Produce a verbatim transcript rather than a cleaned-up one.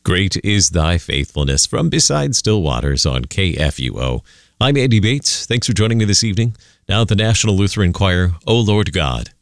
Great is thy faithfulness from Beside Still Waters on K F U O. I'm Andy Bates. Thanks for joining me this evening. Now at the National Lutheran Choir, O Lord God.